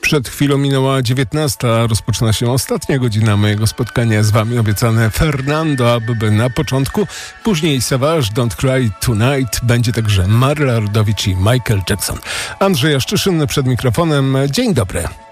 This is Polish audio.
Przed chwilą minęła 19. Rozpoczyna się ostatnia godzina mojego spotkania z wami. Obiecane Fernando Abbe na początku, później Savage, Don't Cry Tonight, będzie także Marla Rodowicz i Michael Jackson. Andrzej Jaszczyszyn przed mikrofonem. Dzień dobry.